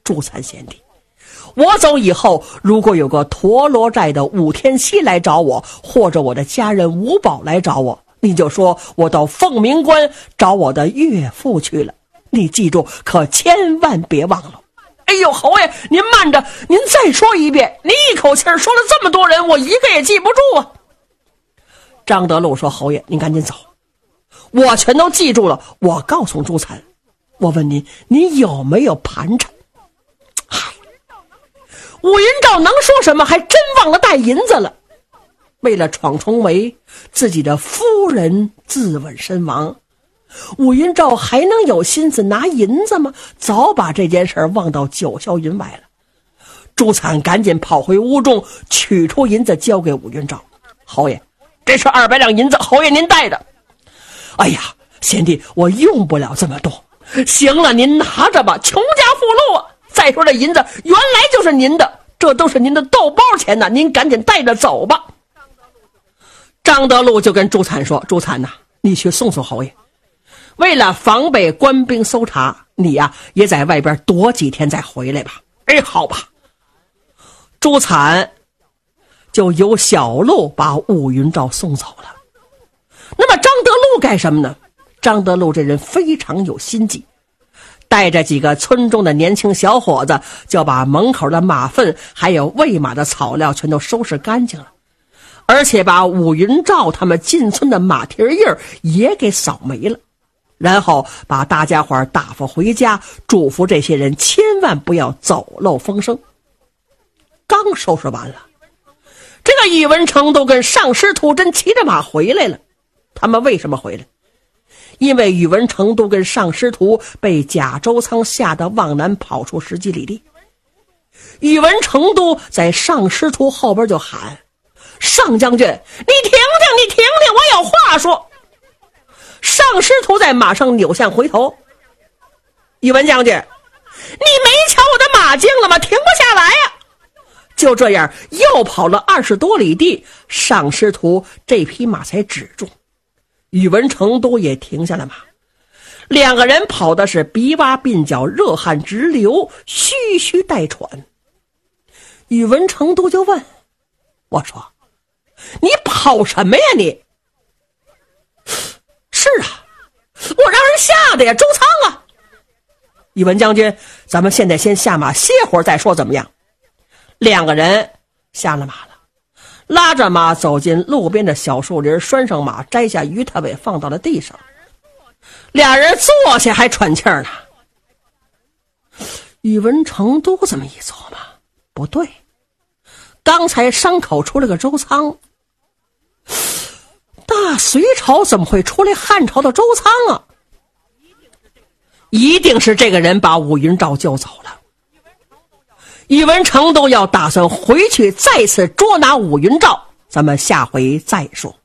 朱参贤弟，我走以后，如果有个陀螺寨的武天锡来找我，或者我的家人吴宝来找我，你就说我到凤鸣关找我的岳父去了。你记住，可千万别忘了。哎呦，侯爷，您慢着，您再说一遍。你一口气说了这么多人，我一个也记不住啊。张德禄说：“侯爷，您赶紧走，我全都记住了。我告诉朱参，我问您，您有没有盘缠？”武云照能说什么？还真忘了带银子了。为了闯重围，自己的夫人自刎身亡，武云照还能有心思拿银子吗？早把这件事忘到九霄云外了。朱参赶紧跑回屋中，取出银子交给武云照：“侯爷，这是200两银子，侯爷您带着。”“哎呀，贤弟，我用不了这么多。”“行了，您拿着吧，穷家富路啊。再说这银子原来就是您的，这都是您的豆包钱呢，您赶紧带着走吧。”张德禄就跟朱参说：“朱参呐，你去送送侯爷，为了防备官兵搜查，你呀也在外边躲几天再回来吧。”“哎，好吧。”朱参就由小路把武云照送走了。那么张德禄干什么呢？张德禄这人非常有心计，带着几个村中的年轻小伙子，就把门口的马粪还有喂马的草料全都收拾干净了，而且把武云照他们进村的马蹄印也给扫没了，然后把大家伙打发回家，嘱咐这些人千万不要走漏风声。刚收拾完了，这个宇文成都跟上师徒真骑着马回来了。他们为什么回来？因为宇文成都跟上师徒被贾周仓吓得往南跑出10几里地。宇文成都在上师徒后边就喊：“上将军，你停停，你停停，我有话说。”上师徒在马上扭向回头：“宇文将军，你没瞧我的马精了吗？停不下来呀！”就这样又跑了20多里地，上师徒这匹马才止住。宇文成都也停下了马，两个人跑的是鼻洼鬓角，热汗直流，吁吁带喘。宇文成都就问：“我说，你跑什么呀你？”“是啊，我让人吓的呀，周仓啊。”“宇文将军，咱们现在先下马歇会儿再说，怎么样？”两个人下了马了，拉着马走进路边的小树林，拴上马，摘下鱼头尾放到了地上。俩人坐下还喘气儿呢。宇文成都这么一琢磨，不对，刚才伤口出了个周仓，大隋朝怎么会出来汉朝的周仓啊？一定是这个人把武云照救走了。宇文成都要打算回去再次捉拿武云照，咱们下回再说。